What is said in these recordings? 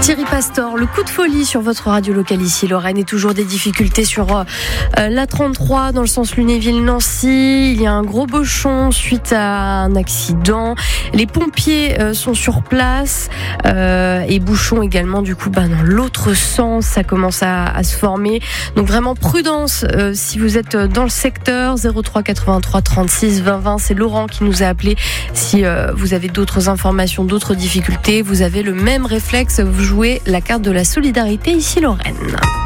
Thierry Pastor, le coup de folie sur votre radio locale ici, Lorraine, et toujours des difficultés sur la 33 dans le sens Lunéville-Nancy. Il y a un gros bouchon suite à un accident. Les pompiers sont sur place et bouchon également du coup dans l'autre sens, ça commence à se former. Donc vraiment prudence si vous êtes dans le secteur. 03 83 36 20 20, c'est Laurent qui nous a appelé. Si vous avez d'autres informations, d'autres difficultés, vous avez le même réflexe, vous jouez la carte de la solidarité ici Lorraine.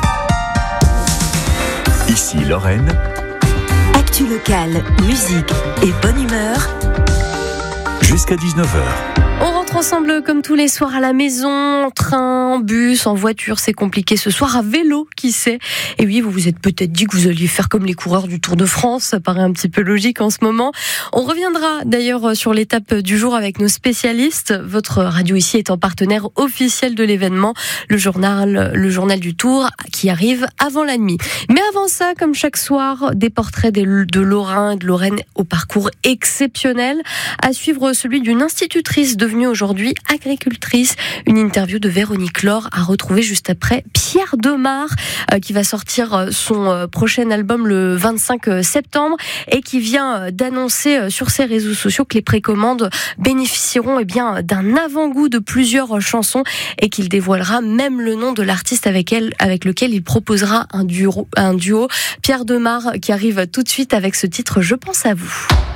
Ici Lorraine. Actu locale, musique et bonne humeur. Jusqu'à 19h. On rentre ensemble comme tous les soirs à la maison, en train, en bus, en voiture, c'est compliqué. Ce soir à vélo, qui sait. Et oui, vous vous êtes peut-être dit que vous alliez faire comme les coureurs du Tour de France, ça paraît un petit peu logique en ce moment. On reviendra d'ailleurs sur l'étape du jour avec nos spécialistes. Votre radio ici est en partenaire officiel de l'événement, le journal du Tour, qui arrive avant la nuit. Mais avant ça, comme chaque soir, des portraits de Lorrains et de Lorraine au parcours exceptionnel. À suivre celui d'une institutrice devenue aujourd'hui agricultrice. Une interview de Véronique Laure à retrouver juste après Pierre Demar qui va sortir son prochain album le 25 septembre et qui vient d'annoncer sur ses réseaux sociaux que les précommandes bénéficieront d'un avant-goût de plusieurs chansons et qu'il dévoilera même le nom de l'artiste avec lequel il proposera un duo. Pierre Demar qui arrive tout de suite avec ce titre Je pense à vous.